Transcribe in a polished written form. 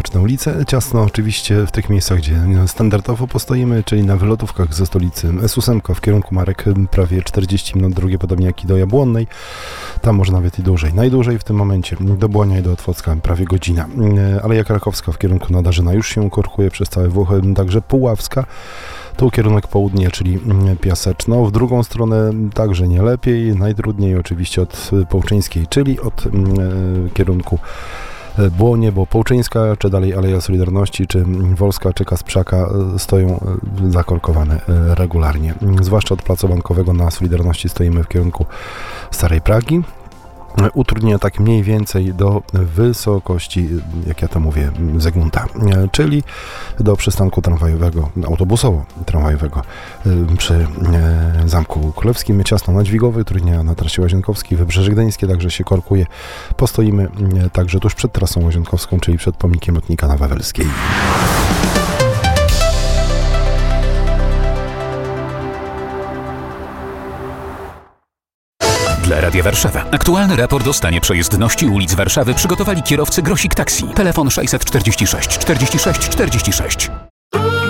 boczne ulice. Ciasno oczywiście w tych miejscach, gdzie standardowo postoimy, czyli na wylotówkach ze stolicy S8 w kierunku Marek prawie 40 minut, drugie podobnie jak i do Jabłonnej. Tam może nawet i dłużej. Najdłużej w tym momencie do Błonia i do Otwocka prawie godzina. Aleja Krakowska w kierunku Nadarzyna już się korkuje przez całe Włochy, także Puławska. Tu kierunek południe, czyli Piaseczno. W drugą stronę także nie lepiej. Najtrudniej oczywiście od Połczyńskiej, czyli od kierunku Błonie, bo Połczyńska, czy dalej Aleja Solidarności, czy Wolska, czy Kasprzaka stoją zakorkowane regularnie. Zwłaszcza od Placu Bankowego na Solidarności stoimy w kierunku Starej Pragi. Utrudnienia tak mniej więcej do wysokości, jak ja to mówię, Zygmunta, czyli do przystanku tramwajowego, autobusowo-tramwajowego przy Zamku Królewskim. Ciasno na Dźwigowej, utrudnienia na trasie Łazienkowskiej, Wybrzeże Gdańskie także się korkuje. Postoimy także tuż przed trasą łazienkowską, czyli przed pomnikiem lotnika na Wawelskiej. Dla Radia Warszawa. Aktualny raport o stanie przejezdności ulic Warszawy przygotowali kierowcy Grosik Taxi. Telefon 646 46 46.